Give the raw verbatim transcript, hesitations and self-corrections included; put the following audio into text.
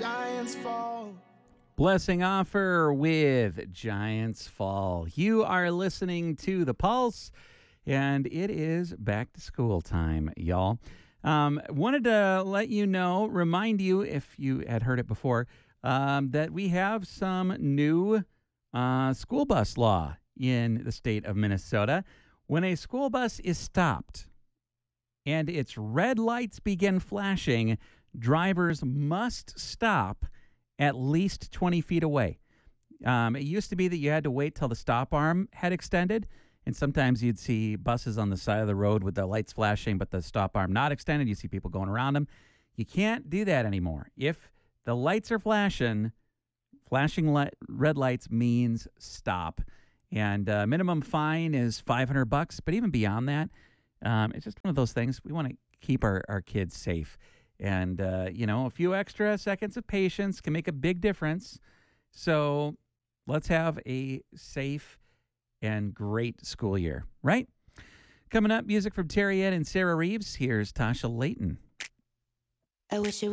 giants fall. Blessing Offer with Giants Fall. You are listening to The Pulse, and it is back to school time, y'all. Um, wanted to let you know, remind you, if you had heard it before, um, that we have some new uh, school bus law in the state of Minnesota. When a school bus is stopped and its red lights begin flashing, drivers must stop at least twenty feet away. Um, it used to be that you had to wait till the stop arm had extended, and sometimes you'd see buses on the side of the road with the lights flashing, but the stop arm not extended. You see people going around them. You can't do that anymore. If the lights are flashing, flashing li- red lights means stop. And uh, minimum fine is five hundred bucks, but even beyond that, um, it's just one of those things. We want to keep our, our kids safe. And, uh, you know, a few extra seconds of patience can make a big difference. So let's have a safe and great school year, right? Coming up, music from Terry Ed and Sarah Reeves. Here's Tasha Layton. I wish it